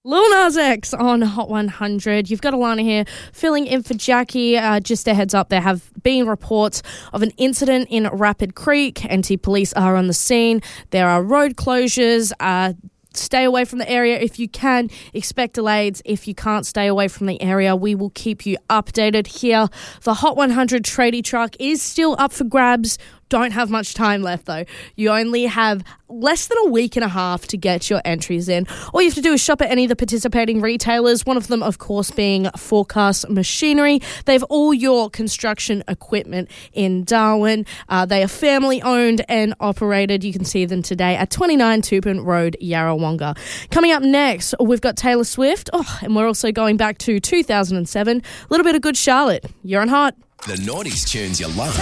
Lil Nas X on Hot 100. You've got Alana here filling in for Jackie. Just a heads up, there have been reports of an incident in Rapid Creek. NT Police are on the scene. There are road closures. Stay away from the area if you can. Expect delays if you can't stay away from the area. We will keep you updated here. The Hot 100 tradie truck is still up for grabs. Don't have much time left though. You only have less than a week and a half to get your entries in. All you have to do is shop at any of the participating retailers, one of them of course being Forecast Machinery. They have all your construction equipment in Darwin. They are family owned and operated. You can see them today at 29 Tupin Road, Yarrawonga. Coming up next, we've got Taylor Swift, and we're also going back to 2007. A little bit of Good Charlotte. You're on Hot. The 90s tunes you love.